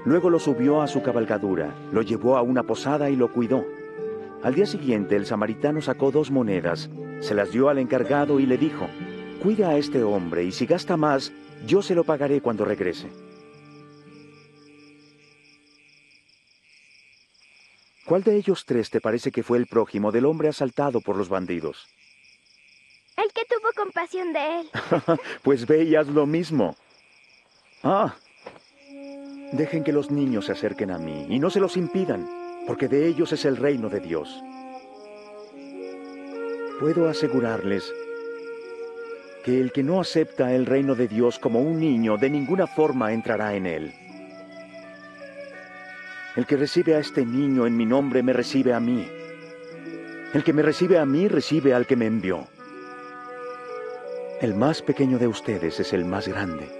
Luego lo subió a su cabalgadura, lo llevó a una posada y lo cuidó. Al día siguiente el samaritano sacó 2 monedas, se las dio al encargado y le dijo: «Cuida a este hombre, y si gasta más, yo se lo pagaré cuando regrese». ¿Cuál de ellos 3 te parece que fue el prójimo del hombre asaltado por los bandidos? El que tuvo compasión de él. Pues ve y haz lo mismo. Dejen que los niños se acerquen a mí y no se los impidan, porque de ellos es el reino de Dios. Puedo asegurarles que el que no acepta el reino de Dios como un niño de ninguna forma entrará en él. El que recibe a este niño en mi nombre me recibe a mí. El que me recibe a mí recibe al que me envió. El más pequeño de ustedes es el más grande.